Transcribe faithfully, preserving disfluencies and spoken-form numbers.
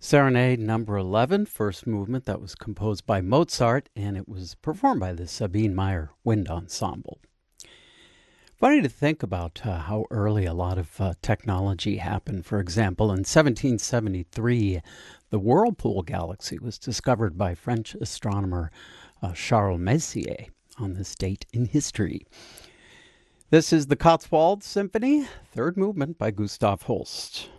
Serenade number eleven, first movement that was composed by Mozart, and it was performed by the Sabine Meyer Wind Ensemble. Funny to think about uh, how early a lot of uh, technology happened. For example, in seventeen seventy-three, the Whirlpool galaxy was discovered by French astronomer uh, Charles Messier on this date in history. This is the Cotswold Symphony, third movement by Gustav Holst.